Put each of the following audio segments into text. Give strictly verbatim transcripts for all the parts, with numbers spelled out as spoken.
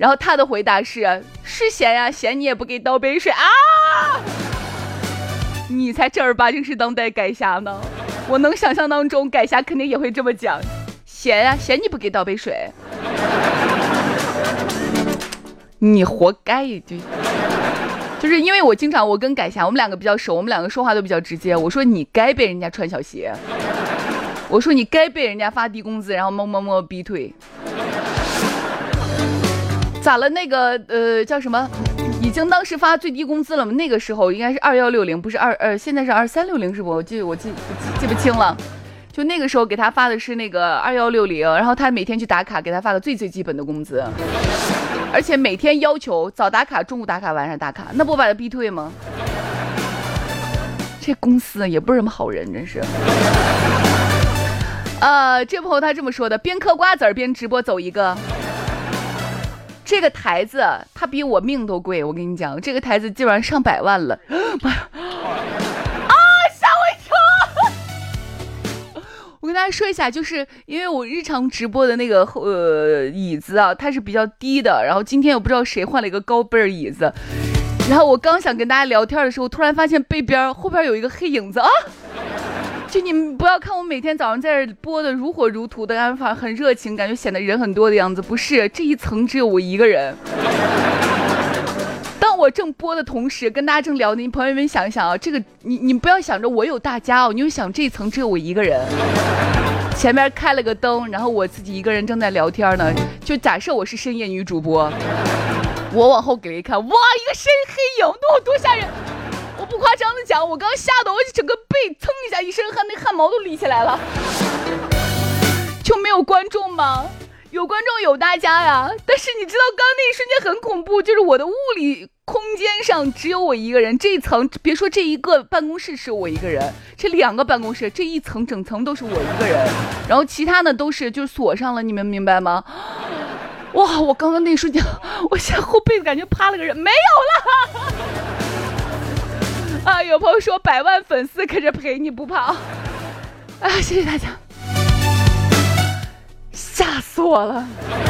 然后他的回答是是咸呀，咸你也不给倒杯水啊！你才正儿八经是当代改侠呢，我能想象当中改侠肯定也会这么讲，咸呀，咸你不给倒杯水，你活该。就就是因为我经常我跟改侠我们两个比较熟，我们两个说话都比较直接，我说你该被人家穿小鞋，我说你该被人家发低工资，然后摸摸摸逼退。咋了？那个呃叫什么？已经当时发最低工资了吗？那个时候应该是二幺六零，不是二呃，现在是二三六零是不？我记我记记不清了。就那个时候给他发的是那个二幺六零，然后他每天去打卡，给他发个最最基本的工资，而且每天要求早打卡、中午打卡、晚上打卡，那不把他逼退吗？这公司也不是什么好人，真是。呃，这朋友他这么说的：边嗑瓜子儿边直播走一个。这个台子它比我命都贵，我跟你讲，这个台子基本上上百万了。妈呀！啊，吓我一跳！我跟大家说一下，就是因为我日常直播的那个呃椅子啊，它是比较低的，然后今天我不知道谁换了一个高背椅子，然后我刚想跟大家聊天的时候，突然发现背边后边有一个黑影子啊！就你们不要看我每天早上在这播的如火如荼的，安法很热情，感觉显得人很多的样子，不是，这一层只有我一个人。当我正播的同时，跟大家正聊的，你朋友们想一想啊，这个你你不要想着我有大家哦，你就想这一层只有我一个人。前面开了个灯，然后我自己一个人正在聊天呢。就假设我是深夜女主播，我往后给一看，哇，一个深黑影，多多吓人！我不夸张的讲，我刚吓得我整个背蹭一下一身汗，那汗毛都立起来了。就没有观众吗？有观众有大家呀，但是你知道刚那一瞬间很恐怖，就是我的物理空间上只有我一个人，这一层别说这一个办公室是我一个人，这两个办公室这一层整层都是我一个人，然后其他的都是就锁上了，你们明白吗？哇，我刚刚那一瞬间我现在后背感觉趴了个人，没有了。啊，有朋友说百万粉丝可是陪你不怕啊，谢谢大家，吓死我了。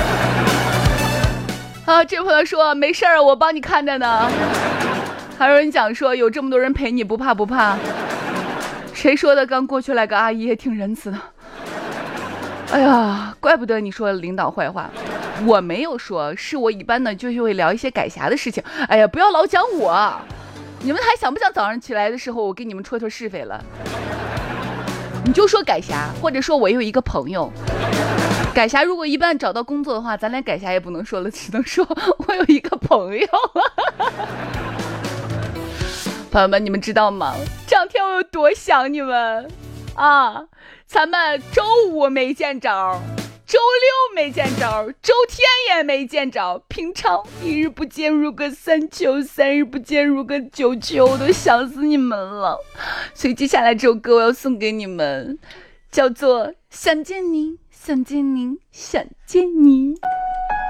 啊，这朋友说没事儿，我帮你看着呢。还有人讲说有这么多人陪你不怕不怕，谁说的？刚过去来个阿姨也挺仁慈的。哎呀，怪不得你说领导坏话，我没有说，是我一般呢就是会聊一些改侠的事情。哎呀，不要老讲我。你们还想不想早上起来的时候我给你们戳戳是非了？你就说改侠，或者说我有一个朋友改侠，如果一般找到工作的话，咱连改侠也不能说了，只能说我有一个朋友。朋友们，你们知道吗？这两天我有多想你们啊！咱们周五没见着，周六没见着，周天也没见着，平常一日不见如隔三秋，三日不见如隔九秋，我都想死你们了。所以接下来这首歌我要送给你们，叫做想见你想见你想见你。